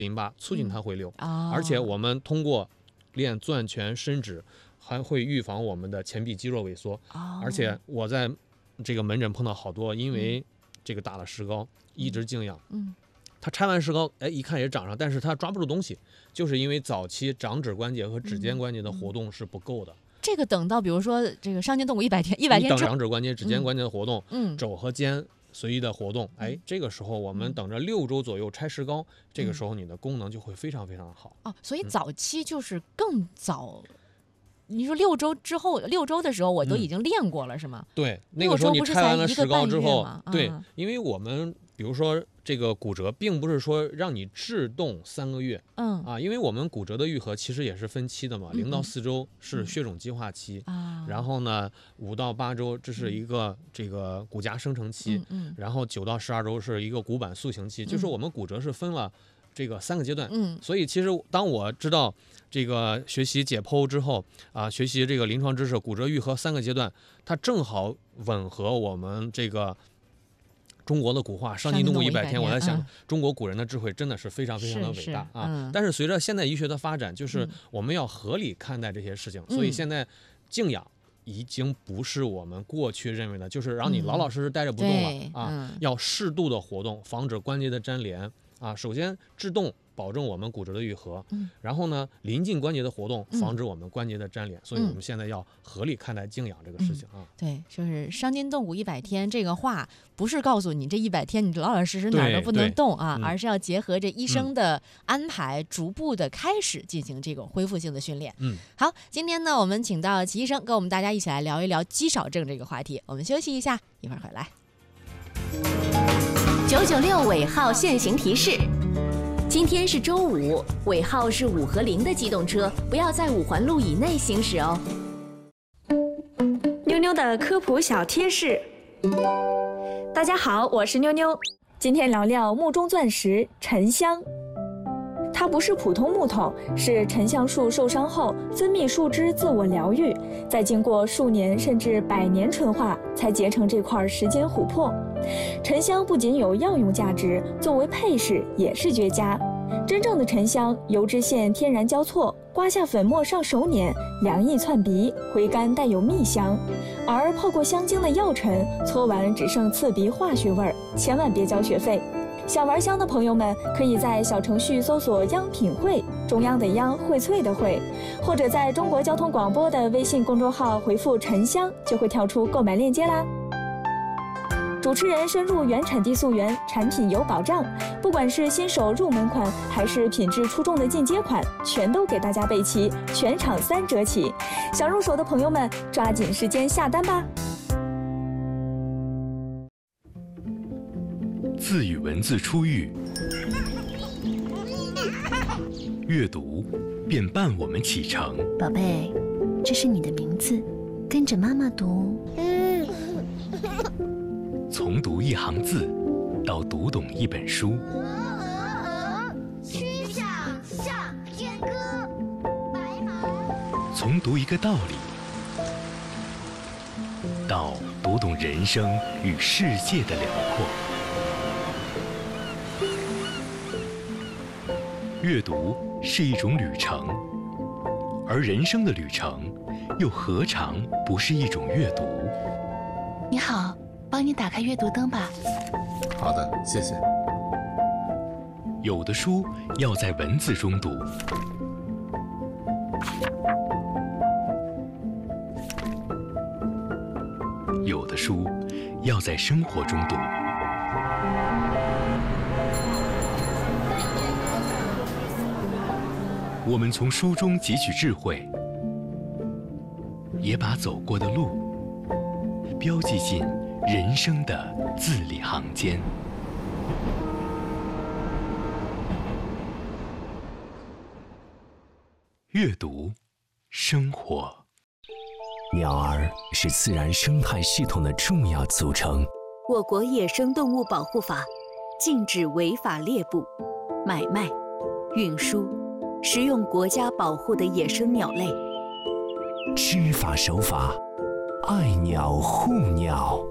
淋巴，促进它回流。而且我们通过练攥拳伸指，还会预防我们的前臂肌肉萎缩。而且我在这个门诊碰到好多，因为这个打了石膏，一直静养，他拆完石膏，一看也长上，但是他抓不住东西，就是因为早期掌指关节和指尖关节的活动是不够的。 这个等到比如说这个伤筋动骨100天之后， 掌指关节、指尖关节的活动，肘和肩随意的活动，这个时候我们等着6周左右拆石膏，这个时候你的功能就会非常非常好。 所以早期就是更早。你说6周之后，6周的时候我都已经练过了，是吗？ 对，那个时候你拆完了石膏之后，对，因为我们比如说这个骨折，并不是说让你制动3个月，因为我们骨折的愈合其实也是分期的嘛，0到4周是血肿激化期，然后呢5到8周这是一个这个骨痂生成期，然后9到12周是一个骨板塑形期，就是我们骨折是分了这个3个阶段。所以其实当我知道这个学习解剖之后学习这个临床知识，骨折愈合3个阶段，它正好吻合我们这个中国的古话伤筋动骨100天。我在想，中国古人的智慧真的是非常非常的伟大但是随着现代医学的发展，就是我们要合理看待这些事情，所以现在静养已经不是我们过去认为的，就是让你老老实实待着不动了要适度的活动，防止关节的粘连首先制动保证我们骨折的愈合，然后呢临近关节的活动防止我们关节的粘连，所以我们现在要合理看待静养这个事情对，就是伤筋动骨100天这个话不是告诉你这100天你老老实实哪儿都不能动而是要结合着医生的安排，逐步的开始进行这种恢复性的训练。好，今天呢我们请到齐医生跟我们大家一起来聊一聊肌少症这个话题，我们休息一下，一会儿回来。 996尾号限行提示：今天是周五，尾号是5和0的机动车不要在5环路以内行驶哦。 妞妞的科普小贴士。大家好，我是妞妞，今天聊聊木中钻石沉香。它不是普通木头，是沉香树受伤后分泌树脂自我疗愈，再经过数年甚至100年纯化，才结成这块时间琥珀。沉香不仅有药用价值，作为配饰也是绝佳。真正的沉香，油脂线天然交错，刮下粉末上手捻，凉意窜鼻，回甘带有蜜香。而泡过香精的药尘，搓完只剩刺鼻化学味儿，千万别交学费。想玩香的朋友们，可以在小程序搜索央品汇，中央的央，荟萃的荟，或者在中国交通广播的微信公众号回复沉香，就会跳出购买链接啦。主持人深入原产地溯源，产品有保障，不管是新手入门款，还是品质出众的进阶款，全都给大家备齐，全场3折起。想入手的朋友们，抓紧时间下单吧。 字与文字初遇，阅读便伴我们启程。 宝贝，这是你的名字，跟着妈妈读。 从读一行字，到读懂一本书。 曲项向天歌，白马。 从读一个道理，到读懂人生与世界的辽阔。阅读是一种旅程，而人生的旅程，又何尝不是一种阅读？ 你好，帮你打开阅读灯吧。 好的，谢谢。 有的书要在文字中读，有的书要在生活中读。我们从书中汲取智慧，也把走过的路标记进人生的字里行间。阅读，生活。 鸟儿是自然生态系统的重要组成。 我国野生动物保护法禁止违法猎捕、买卖、运输、食用国家保护的野生鸟类。 知法守法，爱鸟护鸟。